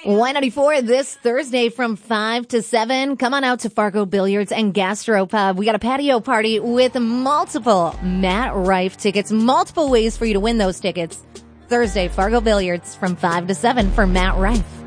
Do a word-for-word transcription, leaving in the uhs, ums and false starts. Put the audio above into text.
Y ninety-four this Thursday from five to seven. Come on out to Fargo Billiards and Gastropub. We got a patio party with multiple Matt Rife tickets. Multiple ways for you to win those tickets. Thursday, Fargo Billiards from five to seven for Matt Rife.